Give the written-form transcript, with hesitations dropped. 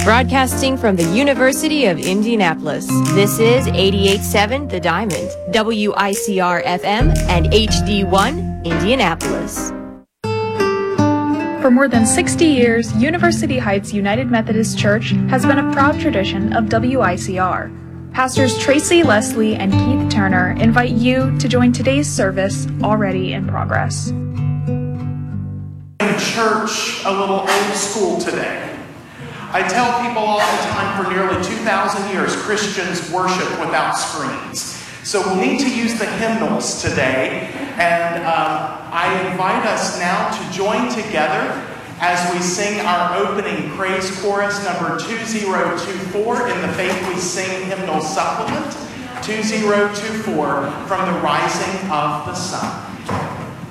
Broadcasting from the University of Indianapolis, this is 88.7 The Diamond, WICR-FM, and HD1 Indianapolis. For more than 60 years, University Heights United Methodist Church has been a proud tradition of WICR. Pastors Tracy Leslie and Keith Turner invite you to join today's service already in progress. Church a little old school today. I tell people all the time, for nearly 2,000 years, Christians worship without screens. So we'll need to use the hymnals today, and I invite us now to join together as we sing our opening praise chorus number 2024 in the Faith We Sing hymnal supplement, 2024, From the Rising of the Sun.